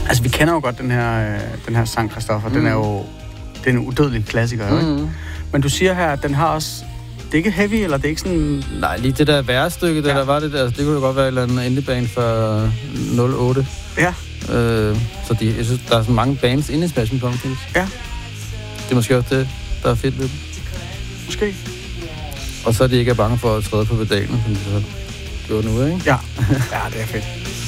Altså, vi kender jo godt den her sang, Christoffer. Den er jo en udødelig klassiker, ikke? Men du siger her, at den har også... Det er ikke heavy, eller det er ikke sådan... Nej, lige det der værestykke, der var det der, det kunne jo godt være et eller andet indie-band fra 08. Ja. Så jeg synes, der er så mange bands inde i Smashing Pumpkins. Ja. Det er måske også det, der er fedt ved dem. Måske. Og så er de ikke bange for at træde på pedalen, som de så gjorde nu, ikke? Ja, det er fedt.